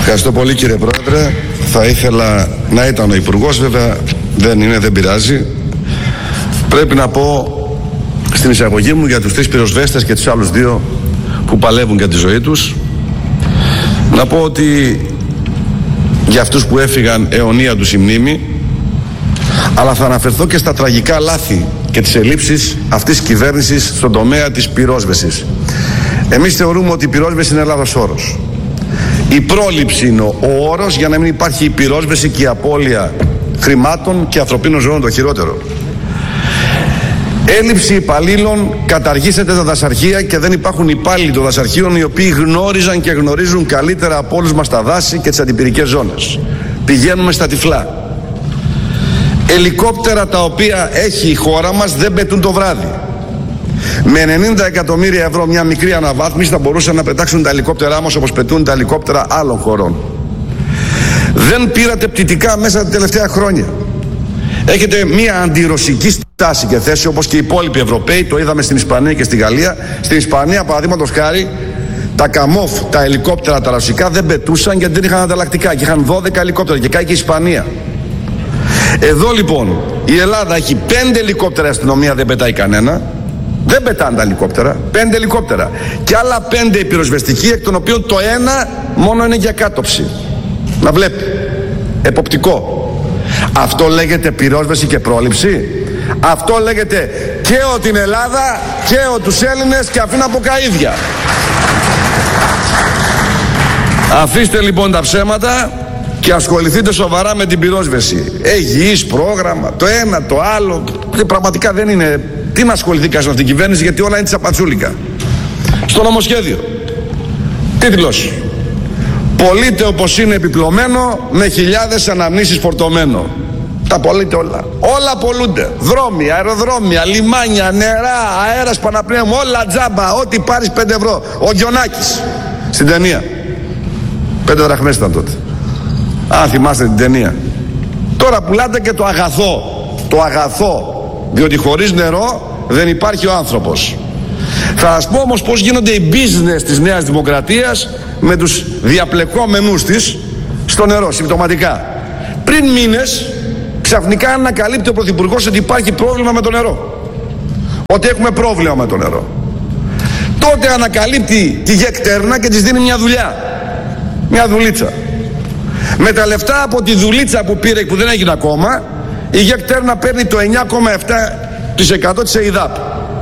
Ευχαριστώ πολύ, κύριε Πρόεδρε. Θα ήθελα να ήταν ο Υπουργός, βέβαια δεν είναι, δεν πειράζει. Πρέπει να πω στην εισαγωγή μου για τους 3 πυροσβέστες και τους άλλους 2 που παλεύουν για τη ζωή τους, να πω ότι για αυτούς που έφυγαν αιωνία τους η μνήμη, αλλά θα αναφερθώ και στα τραγικά λάθη και τις ελλείψεις αυτής της κυβέρνησης στον τομέα της πυρόσβεσης. Εμείς θεωρούμε ότι η πυρόσβεση είναι λάθος όρος. Η πρόληψη είναι ο όρος για να μην υπάρχει η πυρόσβεση και η απώλεια χρημάτων και ανθρωπίνων ζώων, το χειρότερο. Έλλειψη υπαλλήλων, καταργήσετε τα δασαρχεία και δεν υπάρχουν υπάλληλοι των δασαρχείων οι οποίοι γνώριζαν και γνωρίζουν καλύτερα από όλους μας τα δάση και τις αντιπυρικές ζώνες. Πηγαίνουμε στα τυφλά. Ελικόπτερα τα οποία έχει η χώρα μας δεν πετούν το βράδυ. Με 90 εκατομμύρια ευρώ μια μικρή αναβάθμιση θα μπορούσαν να πετάξουν τα ελικόπτερά μας όπως πετούν τα ελικόπτερα άλλων χωρών. Δεν πήρατε πτυτικά μέσα τα τελευταία χρόνια. Έχετε μια αντιρωσική στάση και θέση όπως και οι υπόλοιποι Ευρωπαίοι, το είδαμε στην Ισπανία και στη Γαλλία. Στην Ισπανία, παραδείγματος χάρη, τα Καμόφ, τα ελικόπτερα τα ρωσικά δεν πετούσαν γιατί δεν είχαν ανταλλακτικά και είχαν 12 ελικόπτερα και κάει και η Ισπανία. Εδώ λοιπόν η Ελλάδα έχει 5 ελικόπτερα, η αστυνομία δεν πετάει κανένα. Δεν πετάνε τα ελικόπτερα, 5 ελικόπτερα και άλλα 5 οι πυροσβεστικοί, εκ των οποίων το ένα μόνο είναι για κάτωψη. Να βλέπει, εποπτικό. Αυτό λέγεται πυρόσβεση και πρόληψη? Αυτό λέγεται καίω την Ελλάδα, καίω τους Έλληνες και αφήνω από καΐδια. Αφήστε λοιπόν τα ψέματα και ασχοληθείτε σοβαρά με την πυρόσβεση. Υγιής πρόγραμμα, το ένα, το άλλο. Πραγματικά δεν είναι. Τι να ασχοληθεί κανείς με αυτήν την κυβέρνηση, γιατί όλα είναι τσαπατσούλικα. Στο νομοσχέδιο. Τίτλος. Πωλείται όπως είναι επιπλωμένο, με χιλιάδες αναμνήσεις φορτωμένο. Τα πωλείται όλα. Όλα πωλούνται. Δρόμοι, αεροδρόμια, λιμάνια, νερά, αέρας Παναπνέου, όλα τζάμπα. Ό,τι πάρεις 5 ευρώ. Ο Γιονάκης στην ταινία. 5 δραχμές ήταν τότε. Αν θυμάστε την ταινία. Τώρα πουλάτε και το αγαθό. Το αγαθό. Διότι χωρίς νερό δεν υπάρχει ο άνθρωπος. Θα σας πω όμως πώς γίνονται οι business της Νέας Δημοκρατίας με τους διαπλεκόμενους της στο νερό, συμπτωματικά. Πριν μήνες ξαφνικά ανακαλύπτει ο Πρωθυπουργός ότι υπάρχει πρόβλημα με το νερό. Ότι έχουμε πρόβλημα με το νερό. Τότε ανακαλύπτει τη Γεκτέρνα και της δίνει μια δουλειά. Μια δουλίτσα. Με τα λεφτά από τη δουλίτσα που πήρε που δεν έγινε ακόμα, η Γεκτέρνα παίρνει το 9,7% της ΕΙΔΑΠ.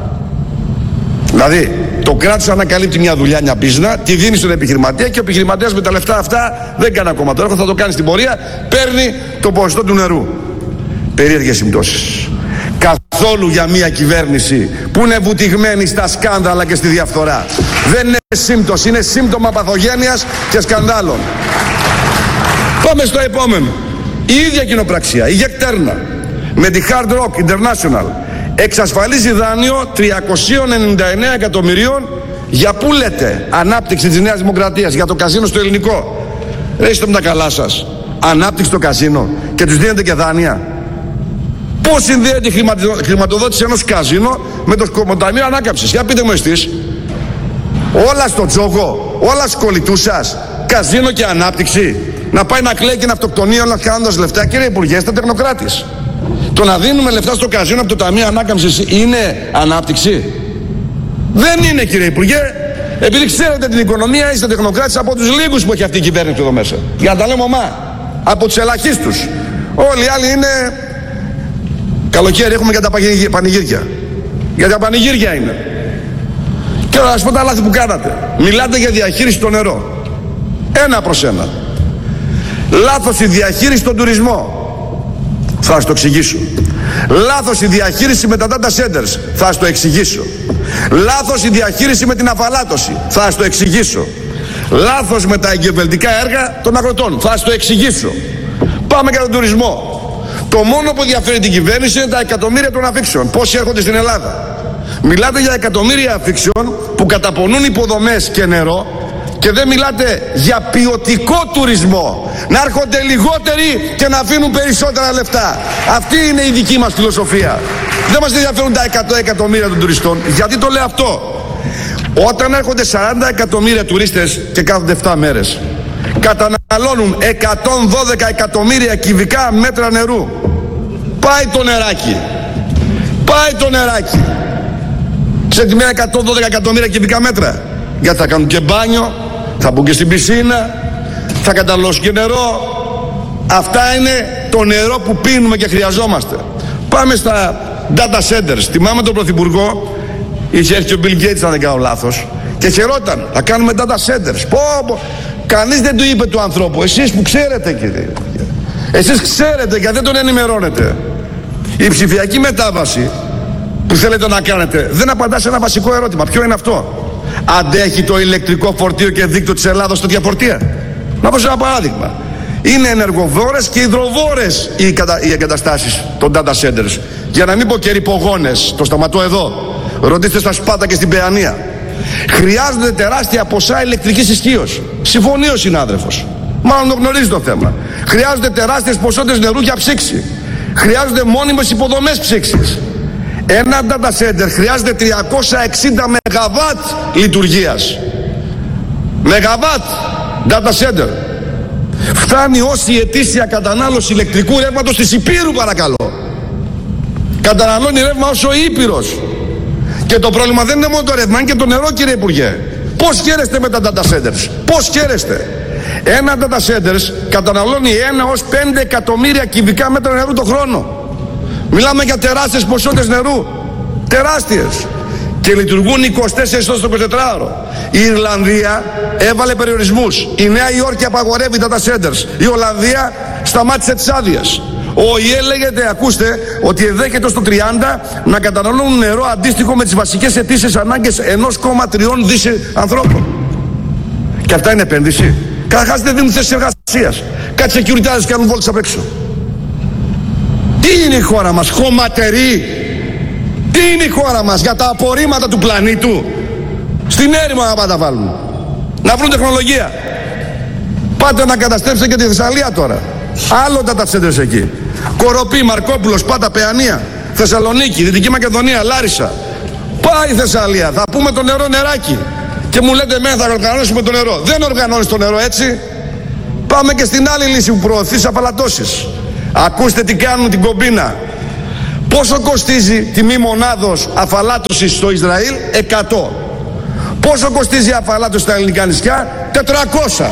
Δηλαδή, το κράτος ανακαλύπτει μια δουλειά, μια πίσνα, τη δίνει στον επιχειρηματία και ο επιχειρηματίας με τα λεφτά αυτά δεν κάνει ακόμα το έργο, θα το κάνει στην πορεία, παίρνει το ποσοστό του νερού. Περίεργες συμπτώσεις. Καθόλου για μια κυβέρνηση που είναι βουτυγμένη στα σκάνδαλα και στη διαφθορά. Δεν είναι σύμπτωση, είναι σύμπτωμα παθογένειας και σκανδάλων. Πάμε στο επόμενο. Η ίδια κοινοπραξία, η Γεκτέρνα, με τη Hard Rock International, εξασφαλίζει δάνειο 399 εκατομμυρίων για πού λέτε? Ανάπτυξη της Νέας Δημοκρατίας, για το καζίνο στο ελληνικό. Είστε με τα καλά σας. Ανάπτυξη στο καζίνο και τους δίνετε και δάνεια. Πώς συνδέεται η χρηματοδότηση ενός καζίνο με το Ταμείο Ανάκαμψης? Για πείτε μου εσείς. Όλα στο τζόγο, όλα σκολιτού σας. Καζίνο και ανάπτυξη. Να πάει να κλαίει και να αυτοκτονεί όλα κάνοντας λεφτά. Κύριε Υπουργέ, είστε τεχνοκράτης. Το να δίνουμε λεφτά στο καζίνο από το Ταμείο Ανάκαμψης είναι ανάπτυξη? Δεν είναι, κύριε Υπουργέ. Επειδή ξέρετε την οικονομία, είστε τεχνοκράτης από τους λίγους που έχει αυτή η κυβέρνηση εδώ μέσα. Για να τα λέμε ομά. Από τους ελαχίστους. Όλοι οι άλλοι είναι. Καλοκαίρι έχουμε για τα πανηγύρια. Για τα πανηγύρια είναι. Και θα σας πω τα λάθη που κάνατε. Μιλάτε για διαχείριση στο νερό. Ένα προς ένα. Λάθος η διαχείριση στον τουρισμό. Θα σας το εξηγήσω. Λάθος η διαχείριση με τα data centers. Θα σας το εξηγήσω. Λάθος η διαχείριση με την αφαλάτωση. Θα σας το εξηγήσω. Λάθος με τα εγκεφαλικά έργα των αγροτών. Θα σας το εξηγήσω. Πάμε για τον τουρισμό. Το μόνο που ενδιαφέρει την κυβέρνηση είναι τα εκατομμύρια των αφήξεων. Πόσοι έρχονται στην Ελλάδα? Μιλάτε για εκατομμύρια αφήξεων που καταπονούν υποδομές και νερό και δεν μιλάτε για ποιοτικό τουρισμό. Να έρχονται λιγότεροι και να αφήνουν περισσότερα λεφτά. Αυτή είναι η δική μας φιλοσοφία. Δεν μας ενδιαφέρουν τα 100 εκατομμύρια των τουριστών. Γιατί το λέω αυτό? Όταν έρχονται 40 εκατομμύρια τουρίστες και κάθονται 7 μέρες καταναλώνουν 112 εκατομμύρια κυβικά μέτρα νερού. Πάει το νεράκι. Πάει το νεράκι. Σε τη μέρα 112 εκατομμύρια κυβικά μέτρα. Γιατί θα κάνουν και μπάνιο, θα μπουν και στην πισίνα, θα καταναλώσουν και νερό. Αυτά είναι το νερό που πίνουμε και χρειαζόμαστε. Πάμε στα data centers. Θυμάμαι τον Πρωθυπουργό, είχε έρθει ο Bill Gates αν δεν κάνω λάθος, και χαιρόταν, θα κάνουμε data centers. Πω. Κανείς δεν του είπε του ανθρώπου, εσείς που ξέρετε κύριε, εσείς ξέρετε γιατί δεν τον ενημερώνετε. Η ψηφιακή μετάβαση που θέλετε να κάνετε δεν απαντά σε ένα βασικό ερώτημα. Ποιο είναι αυτό? Αντέχει το ηλεκτρικό φορτίο και δίκτυο της Ελλάδος στο φορτία? Να δώσω ένα παράδειγμα. Είναι ενεργοβόρες και υδροβόρες οι εγκαταστάσεις των data centers. Για να μην πω και ρυπογόνες. Το σταματώ εδώ. Ρωτήστε στα Σπάτα και στην Παιανία. Χρειάζονται τεράστια ποσά ηλεκτρικής ισχύως. Συμφωνεί ο συνάδελφος. Μάλλον το γνωρίζει το θέμα. Χρειάζονται τεράστιες ποσότητες νερού για ψήξη. Χρειάζονται μόνιμες υποδομές ψήξης. Ένα data center χρειάζεται 360 ΜΒ λειτουργίας. Μεγαβάτ data center. Φτάνει ως η ετήσια κατανάλωση ηλεκτρικού ρεύματος της Υπήρου, παρακαλώ. Καταναλώνει ρεύμα όσο η Ήπειρος. Και το πρόβλημα δεν είναι μόνο το ρεύμα, είναι και το νερό, κύριε Υπουργέ. Πώς χαίρεστε με τα data centers? Πώς χαίρεστε? Ένα data centers καταναλώνει 1 ως 5 εκατομμύρια κυβικά μέτρα νερού το χρόνο. Μιλάμε για τεράστιες ποσότητες νερού. Τεράστιες. Και λειτουργούν 24 ώρες το 24ωρο. Η Ιρλανδία έβαλε περιορισμούς. Η Νέα Υόρκη απαγορεύει data centers. Η Ολλανδία σταμάτησε τις άδειες. Ο ΟΗΕ λέγεται, ακούστε, ότι δέχεται στο 30 να καταναλώνουν νερό αντίστοιχο με τις βασικές αιτήσεις ανάγκες 1,3 δις ανθρώπων. Και αυτά είναι επένδυση? Καταρχάς δεν δίνουν θέσεις εργασίας. Κάτι σεκιουριτάδες κάνουν βόλτες απ' έξω. Τι είναι η χώρα μας? Χωματερή? Τι είναι η χώρα μας? Για τα απορρίμματα του πλανήτου? Στην έρημο να πάντα βάλουν. Να βρουν τεχνολογία. Πάτε να καταστρέψετε και τη Θεσσαλία τώρα. Άλλο data centers εκεί. Κοροπή, Μαρκόπουλος, Πάτα, Παιανία, Θεσσαλονίκη, Δυτική Μακεδονία, Λάρισα. Πάει η Θεσσαλία. Θα πούμε το νερό νεράκι. Και μου λέτε θα οργανώσουμε το νερό. Δεν οργανώνεις το νερό έτσι. Πάμε και στην άλλη λύση που προωθείς, αφαλατώσεις. Ακούστε τι κάνουν την κομπίνα. Πόσο κοστίζει τιμή μονάδος αφαλάτωσης στο Ισραήλ? 100. Πόσο κοστίζει η αφαλάτωση στα ελληνικά νησιά? 400.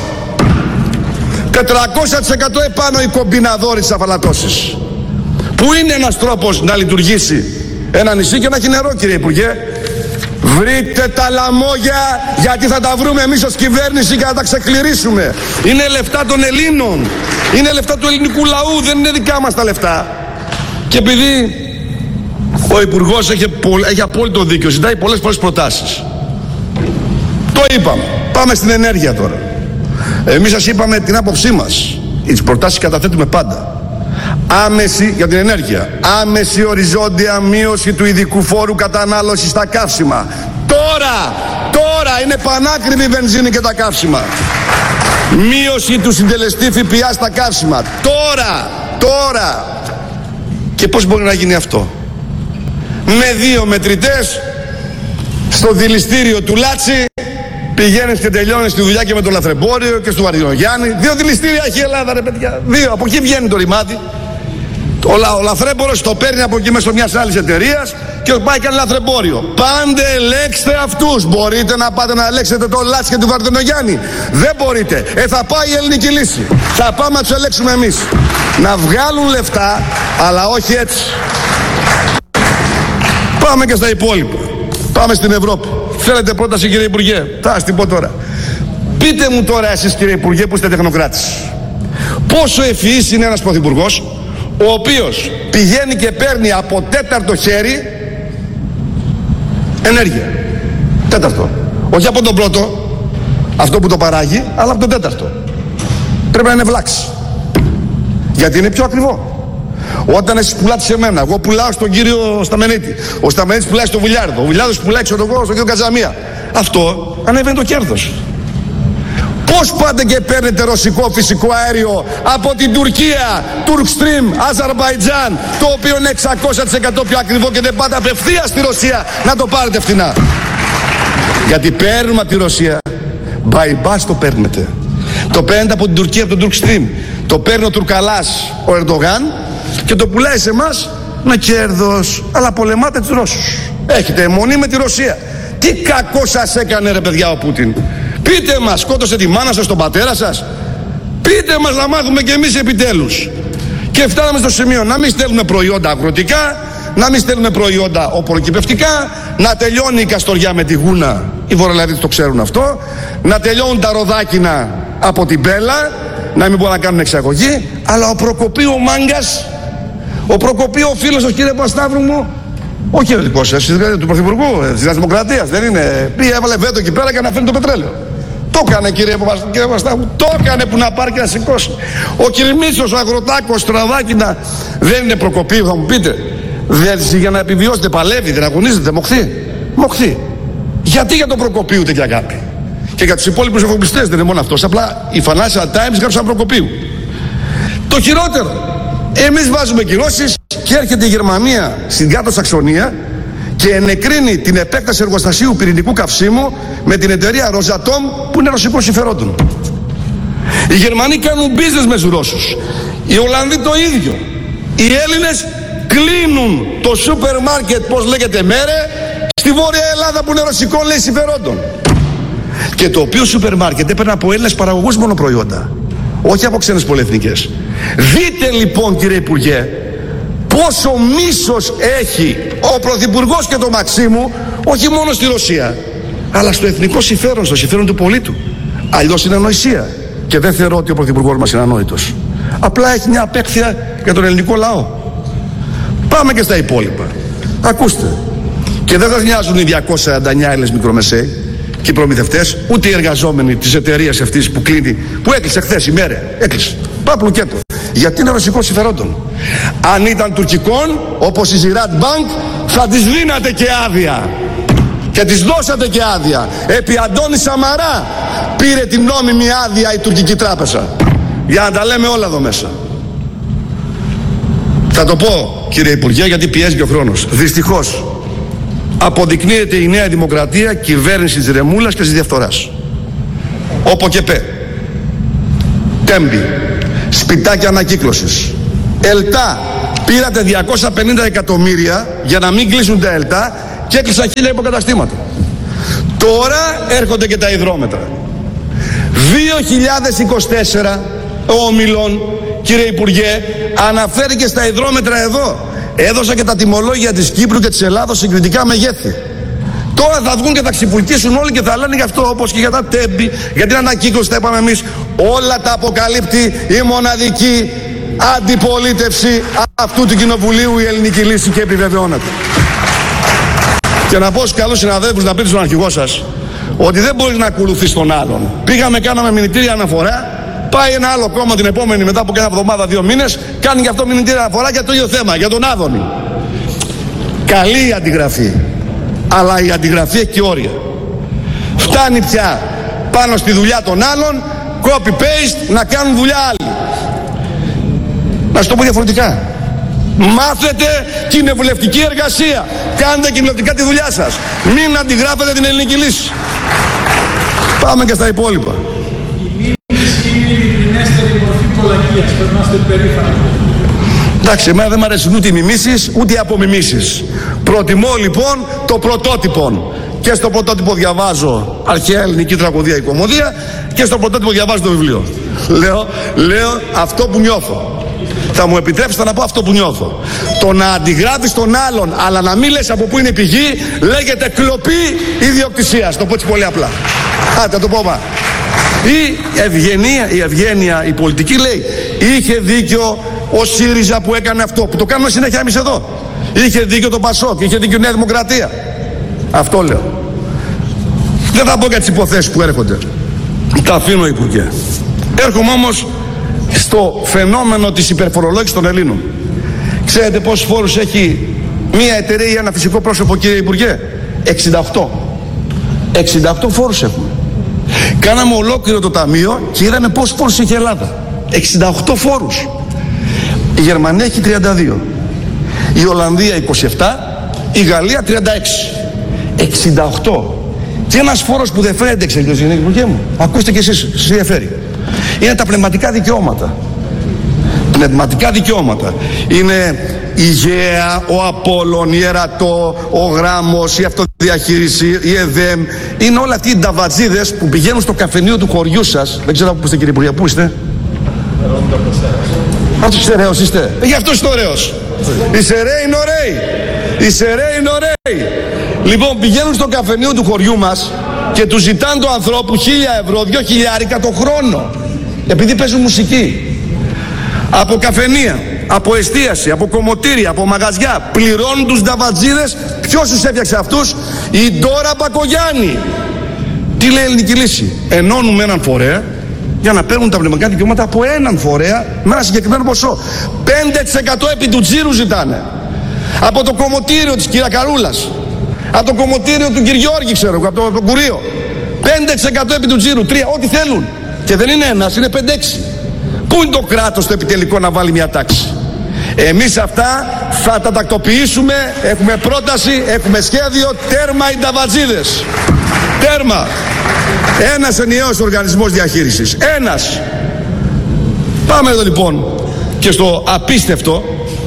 400% επάνω η κομπιναδόρη της αφαλατώσης. Πού είναι ένας τρόπος να λειτουργήσει ένα νησί και να έχει νερό, κύριε Υπουργέ? Βρείτε τα λαμόγια, γιατί θα τα βρούμε εμείς ως κυβέρνηση και θα τα ξεκληρίσουμε. Είναι λεφτά των Ελλήνων. Είναι λεφτά του ελληνικού λαού, δεν είναι δικά μας τα λεφτά. Και επειδή ο Υπουργός έχει απόλυτο δίκιο, ζητάει πολλές φορές προτάσεις. Το είπαμε. Πάμε στην ενέργεια τώρα. Εμείς σας είπαμε την άποψή μας. Τις προτάσεις καταθέτουμε πάντα. Άμεση για την ενέργεια. Άμεση οριζόντια μείωση του ειδικού φόρου κατανάλωσης στα καύσιμα. Τώρα είναι πανάκριβη η βενζίνη και τα καύσιμα. Μείωση του συντελεστή ΦΠΑ στα καύσιμα. Τώρα. Και πώς μπορεί να γίνει αυτό? Με 2 μετρητές στο δηληστήριο του Λάτσι. Πηγαίνεις και τελειώνεις τη δουλειά και με το λαθρεμπόριο και στο Βαρδινογιάννη. 2 δηληστήρια έχει η Ελλάδα, ρε παιδιά. 2. Από εκεί βγαίνει το ρημάδι. Ο λαθρέμπορος το παίρνει από εκεί μέσω μιας άλλης εταιρείας και πάει κάνει λαθρεμπόριο. Πάντε ελέγξτε αυτούς. Μπορείτε να πάτε να ελέγξετε το Λάτσι και του Βαρδινογιάννη? Δεν μπορείτε. Θα πάει η ελληνική λύση. Θα πάμε να τους ελέγξουμε εμείς. Να βγάλουν λεφτά, αλλά όχι έτσι. Πάμε και στα υπόλοιπα. Πάμε στην Ευρώπη. Θέλετε πρόταση, κύριε Υπουργέ? Θα σας την πω τώρα. Πείτε μου τώρα εσείς, κύριε Υπουργέ, που είστε τεχνοκράτης, πόσο ευφυής είναι ένας πρωθυπουργός ο οποίος πηγαίνει και παίρνει από τέταρτο χέρι ενέργεια? Τέταρτο. Όχι από τον πρώτο, αυτό που το παράγει, αλλά από τον τέταρτο. Πρέπει να είναι βλάξη. Γιατί είναι πιο ακριβό. Όταν εσείς πουλάτε σε μένα, εγώ πουλάω στον κύριο Σταμενίτη. Ο Σταμενίτης πουλάει στον Βουλιάρδο. Ο Βουλιάρδος πουλάει στον κύριο Καζαμία. Αυτό ανεβαίνει το κέρδος. Πώς πάτε και παίρνετε ρωσικό φυσικό αέριο από την Τουρκία, Turkstream, Αζερμπαϊτζάν, το οποίο είναι 600% πιο ακριβό, και δεν πάτε απευθείας στη Ρωσία να το πάρετε φθηνά? Γιατί παίρνουμε από τη Ρωσία. Bypass το παίρνετε. Το παίρνετε από την Τουρκία, από τον Turkstream. Το παίρνει ο Τουρκαλάς, ο Ερντογάν, και το πουλάει σε εμάς με κέρδος. Αλλά πολεμάτε τους Ρώσους. Έχετε αιμονή με τη Ρωσία. Τι κακό σας έκανε, ρε παιδιά, ο Πούτιν? Πείτε μας, σκότωσε τη μάνα σας, τον πατέρα σας? Πείτε μας να μάθουμε κι εμείς επιτέλους. Και φτάναμε στο σημείο να μην στέλνουμε προϊόντα αγροτικά, να μην στέλνουμε προϊόντα οπωροκυπευτικά, να τελειώνει η Καστοριά με τη Γούνα, οι Βορειοελλαδίτες το ξέρουν αυτό, να τελειώνουν τα ροδάκινα από την Πέλα, να μην μπορούν να κάνουν εξαγωγή. Αλλά ο Προκοπίου ο μάγκας, ο Προκοπίου ο φίλος σας, κύριε Πασταύρου μου, όχι ο δικός σας, του Πρωθυπουργού της Δημοκρατίας, δεν είναι? Πήγε, έβαλε βέτο εκεί πέρα και να φέρνει το πετρέλαιο. Το έκανε, κύριε Πασταύρου, το έκανε, που να πάρει και να σηκώσει. Ο Κυρμίτσος, ο Αγροτάκος, το Ραδάκινα, δεν είναι Προκοπίου, θα μου πείτε? Για να επιβιώσετε παλεύει, δεν αγωνίζετε, μοχθεί. Γιατί για τον Προκοπίου τέτοια αγάπη? Και για τους υπόλοιπους εφοπλιστές δεν είναι μόνο αυτός. Απλά οι Financial Times γράψαν Προκοπίου. Το χειρότερο, εμείς βάζουμε κυρώσεις και έρχεται η Γερμανία στην κάτω Σαξονία και ενεκρίνει την επέκταση εργοστασίου πυρηνικού καυσίμου με την εταιρεία Rosatom, που είναι ρωσικών συμφερόντων. Οι Γερμανοί κάνουν business με τους Ρώσους. Οι Ολλανδοί το ίδιο. Οι Έλληνες κλείνουν το σούπερ μάρκετ, πώς λέγεται, Μέρε, στη Βόρεια Ελλάδα, που είναι ρωσικών, λέει, συμφερόντων. Και το οποίο σούπερ μάρκετ έπαιρνε από Έλληνες παραγωγούς μόνο προϊόντα, όχι από ξένες πολυεθνικές. Δείτε λοιπόν, κύριε Υπουργέ, πόσο μίσος έχει ο Πρωθυπουργός και το Μαξίμου, όχι μόνο στη Ρωσία, αλλά στο εθνικό συμφέρον, στο συμφέρον του πολίτου. Αλλιώς είναι ανοησία. Και δεν θεωρώ ότι ο Πρωθυπουργός μας είναι ανόητος. Απλά έχει μια απέχθεια για τον ελληνικό λαό. Πάμε και στα υπόλοιπα. Ακούστε. Και δεν θα νοιάζουν οι 249 Έλληνες μικρομεσαίοι και οι προμηθευτές, ούτε οι εργαζόμενοι της εταιρείας αυτής που κλείνει, που έκλεισε χθες η Μέρε. Έκλεισε. Πάπλου και το. Γιατί είναι ρωσικό συμφερόντων. Αν ήταν τουρκικών, όπως η Ziraat Bank, θα τις δίνατε και άδεια. Και τις δώσατε και άδεια. Επί Αντώνη Σαμαρά πήρε την νόμιμη άδεια η τουρκική τράπεζα. Για να τα λέμε όλα εδώ μέσα. Θα το πω, κύριε Υπουργέ, γιατί πιέζει και ο χρόνος. Δυστυχώς αποδεικνύεται η Νέα Δημοκρατία κυβέρνηση της ρεμούλας και της διαφθοράς.Όπο και πέ. Τέμπη. Σπιτάκια ανακύκλωσης. ΕΛΤΑ. Πήρατε 250 εκατομμύρια για να μην κλείσουν τα ΕΛΤΑ και έκλεισαν 1000 υποκαταστήματα. Τώρα έρχονται και τα υδρόμετρα. 2024 ο Ομιλών, κύριε Υπουργέ, αναφέρει και στα υδρόμετρα εδώ. Έδωσα και τα τιμολόγια της Κύπρου και της Ελλάδος συγκριτικά μεγέθη. Τώρα θα βγουν και θα ξυπουλκίσουν όλοι και θα λένε γι' αυτό, όπως και για τα Τέμπη, για την ανακύκλωση, τα είπαμε εμείς. Όλα τα αποκαλύπτει η μοναδική αντιπολίτευση αυτού του κοινοβουλίου, η ελληνική λύση, και επιβεβαιώνεται. Και να πω στους καλούς συναδέλφους, να πείτε στον αρχηγό σας, ότι δεν μπορείς να ακολουθείς τον άλλον. Πήγαμε, κάναμε μηνυτήρια αναφορά. Πάει ένα άλλο κόμμα την επόμενη, μετά από κάνα εβδομάδα, 2 μήνες, κάνει και αυτό μηνυτήρια αναφορά για το ίδιο θέμα, για τον Άδωνη. Καλή η αντιγραφή, αλλά η αντιγραφή έχει και όρια. Φτάνει πια πάνω στη δουλειά των άλλων, copy-paste, να κάνουν δουλειά άλλοι. Να σου το πω διαφορετικά. Μάθετε κοινοβουλευτική εργασία. Κάντε κοινοβουλευτικά τη δουλειά σας. Μην αντιγράφετε την ελληνική λύση. Πάμε και στα υπόλοιπα. Εντάξει, εμένα δεν μου αρέσουν ούτε οι μιμήσεις ούτε οι απομιμήσεις. Προτιμώ λοιπόν το πρωτότυπο. Και στο πρωτότυπο διαβάζω αρχαία ελληνική τραγωδία ή κωμωδία, και στο πρωτότυπο διαβάζω το βιβλίο. Λέω αυτό που νιώθω. Θα μου επιτρέψετε να πω αυτό που νιώθω. Το να αντιγράφεις τον άλλον, αλλά να μην λες από πού είναι η πηγή, λέγεται κλοπή ιδιοκτησίας. Το πω έτσι πολύ απλά. Θα το πω. Η ευγένεια, η πολιτική λέει, είχε δίκιο ο ΣΥΡΙΖΑ που έκανε αυτό, που το κάνουμε συνέχεια εμείς εδώ. Είχε δίκιο το ΠΑΣΟΚ, είχε δίκιο η Νέα Δημοκρατία. Αυτό λέω. Δεν θα πω για τις υποθέσεις που έρχονται. Τα αφήνω, Υπουργέ. Έρχομαι όμως στο φαινόμενο της υπερφορολόγησης των Ελλήνων. Ξέρετε πόσους φόρους έχει μία εταιρεία ή ένα φυσικό πρόσωπο, κύριε Υπουργέ? 68. 68 φόρους έχουμε. Κάναμε ολόκληρο το ταμείο και είδαμε πόσους φόρους έχει η Ελλάδα. 68 φόρους. Η Γερμανία έχει 32. Η Ολλανδία 27. Η Γαλλία 36. 68. Και ένας φόρος που δεν φαίνεται, ξέρετε, κύριε Υπουργέ μου. Ακούστε και εσείς, σας ενδιαφέρει. είναι τα πνευματικά δικαιώματα. Πνευματικά δικαιώματα. Είναι η Γαία, ο Απόλλων, η Ερατό, ο Γράμμος, η Αυτοδιαχείριση, η ΕΔΕΜ. Είναι όλα αυτοί οι νταβατζίδες που πηγαίνουν στο καφενείο του χωριού σας. Δεν ξέρω πού είστε, κύριε Υπουργέ, πού είστε? Αυτός είστε ωραίος, είστε. Γι' αυτό είστε ωραίος. Οι Σεραίοι είναι ωραίοι. Οι Σεραίοι είναι ωραίοι. Λοιπόν, πηγαίνουν στο καφενείο του χωριού μας και του ζητάνε το ανθρώπου 1.000 ευρώ, 2.000 το χρόνο. Επειδή παίζουν μουσική. Από καφενεία, από εστίαση, από κομμωτήρια, από μαγαζιά. Πληρώνουν τους νταβατζίδες. Ποιος τους έφτιαξε αυτούς? Η Ντόρα Μπακογιάννη. Τι λέει η ελληνική λύση? Ενώνουμε έναν φορέα για να παίρνουν τα πνευματικά δικαιώματα από έναν φορέα με ένα συγκεκριμένο ποσό. 5% επί του τζίρου ζητάνε. Από το κομμωτήριο της κυρία Καρούλας, από το κομμωτήριο του κ. Γιώργη, ξέρω εγώ, από το Κουρίο. 5% επί του τζίρου, 3, ό,τι θέλουν. Και δεν είναι ένας, είναι 5-6. Πού είναι το κράτος το επιτελικό να βάλει μια τάξη? Εμείς αυτά θα τα τακτοποιήσουμε, έχουμε πρόταση, έχουμε σχέδιο, τέρμα οι νταβατζίδες. Τέρμα. Ένας ενιαίος οργανισμός διαχείρισης. Ένας. Πάμε εδώ λοιπόν και στο απίστευτο.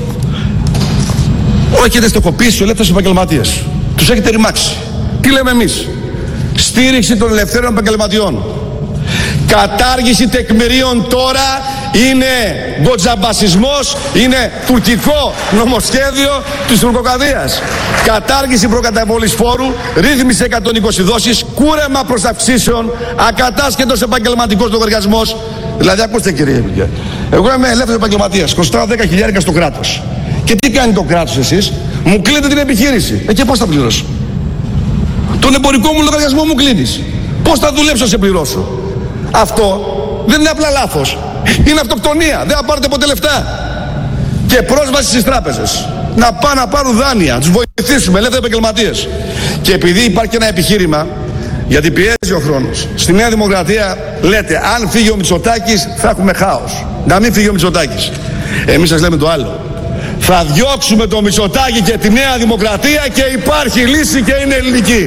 Έχετε στοχοποιήσει τους ελεύθερους επαγγελματίες. Τους έχετε ρημάξει. Τι λέμε εμείς? Στήριξη των ελευθέρων επαγγελματιών. Κατάργηση τεκμηρίων τώρα είναι γκοτζαμπασισμός, είναι τουρκικό νομοσχέδιο της τουρκοκαδίας. Κατάργηση προκαταβολής φόρου, ρύθμιση 120 δόσεις, κούρεμα προς αυξήσεων, ακατάσχετος επαγγελματικός λογαριασμός. Δηλαδή, ακούστε κύριε Υπουργέ, εγώ είμαι ελεύθερος επαγγελματίας, κοστάω 10.000 στο κράτος. Και τι κάνει το κράτος εσείς? Μου κλείνετε την επιχείρηση. Και πώς θα πληρώσω? Τον εμπορικό μου λογαριασμό μου κλείνεις. Πώς θα δουλέψω να σε πληρώσω? Αυτό δεν είναι απλά λάθος. Είναι αυτοκτονία. Δεν θα πάρετε ποτέ λεφτά. Και πρόσβαση στις τράπεζες. Να πάνε να πάρουν δάνεια. Τους βοηθήσουμε, ελεύθεροι επαγγελματίες. Και επειδή υπάρχει και ένα επιχείρημα, γιατί πιέζει ο χρόνος. Στη Νέα Δημοκρατία λέτε, αν φύγει ο Μητσοτάκης θα έχουμε χάος. Να μην φύγει ο Μητσοτάκης. Εμείς σας λέμε το άλλο. Θα διώξουμε το Μητσοτάκη και τη Νέα Δημοκρατία και υπάρχει λύση και είναι ελληνική.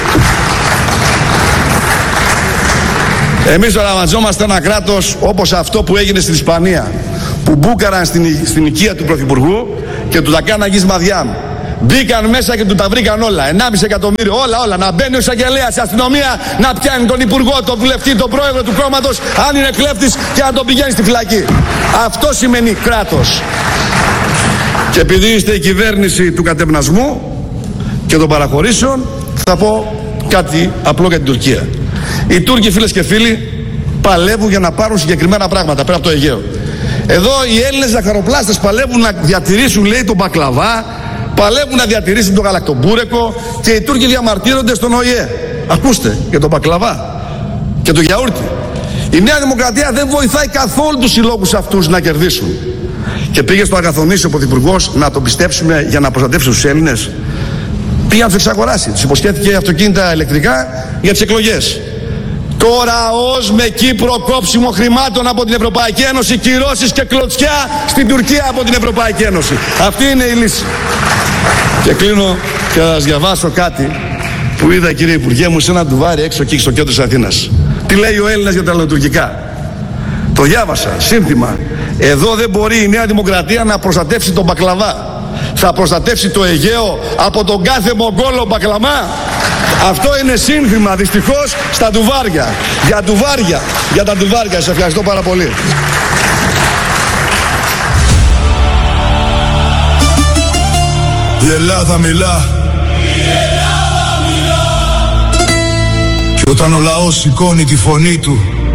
Εμείς οραματιζόμαστε ένα κράτος όπως αυτό που έγινε στην Ισπανία, που μπούκαραν στην οικία του Πρωθυπουργού και του τα κάναν αγίσμα διάμ. Μπήκαν μέσα και του τα βρήκαν όλα. 1,5 εκατομμύριο, όλα. Να μπαίνει ο εισαγγελέας, η αστυνομία να πιάνει τον υπουργό, τον βουλευτή, τον πρόεδρο του κόμματος, αν είναι κλέφτης, και να τον πηγαίνει στη φυλακή. Αυτό σημαίνει κράτος. Και επειδή είστε η κυβέρνηση του κατευνασμού και των παραχωρήσεων, θα πω κάτι απλό για την Τουρκία. Οι Τούρκοι, φίλες και φίλοι, παλεύουν για να πάρουν συγκεκριμένα πράγματα πέρα από το Αιγαίο. Εδώ οι Έλληνες ζαχαροπλάστες παλεύουν να διατηρήσουν, λέει, τον μπακλαβά, παλεύουν να διατηρήσουν τον γαλακτομπούρεκο, και οι Τούρκοι διαμαρτύρονται στον ΟΗΕ. Ακούστε, για τον μπακλαβά και το γιαούρτι. Η Νέα Δημοκρατία δεν βοηθάει καθόλου τους συλλόγους αυτούς να κερδίσουν. Και πήγε στο Αγαθονήσι ο Πρωθυπουργός να τον πιστέψουμε για να προστατεύσει τους Έλληνες. Πήγε να τους εξαγοράσει. Τους υποσχέθηκε αυτοκίνητα ηλεκτρικά για τις εκλογές. Τώρα ως με Κύπρο κόψιμο χρημάτων από την Ευρωπαϊκή Ένωση, κυρώσεις και κλωτσιά στην Τουρκία από την Ευρωπαϊκή Ένωση. Αυτή είναι η λύση. Και κλείνω και θα σας διαβάσω κάτι που είδα, κύριε Υπουργέ μου, σε ένα ντουβάρι έξω εκεί στο κέντρο της Αθήνας. Τι λέει ο Έλληνας για τα ελληνοτουρκικά? Το διάβασα, σύνθημα. Εδώ δεν μπορεί η Νέα Δημοκρατία να προστατεύσει τον μπακλαβά. Θα προστατεύσει το Αιγαίο από τον κάθε Μογγόλο μπακλαμά. Αυτό είναι σύνθημα, δυστυχώς, στα ντουβάρια. Για τα ντουβάρια. Σας ευχαριστώ πάρα πολύ. Η Ελλάδα μιλά. Και όταν ο λαός σηκώνει τη φωνή του,